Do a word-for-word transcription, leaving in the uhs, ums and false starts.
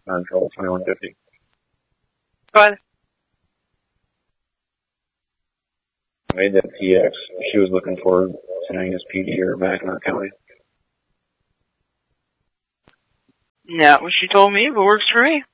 Control twenty-one fifty. Go ahead. I made that T X. She was looking for sending us P D or Mackinac County. Yeah, what she told me, but works for me.